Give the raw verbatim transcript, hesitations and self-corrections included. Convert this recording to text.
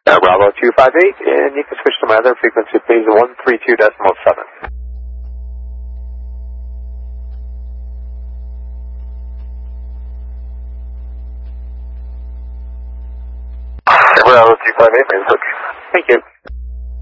Uh, Bravo two five eight, and you can switch to my other frequency, please, one three two decimal seven. Bravo two five eight, main switch. Thank you.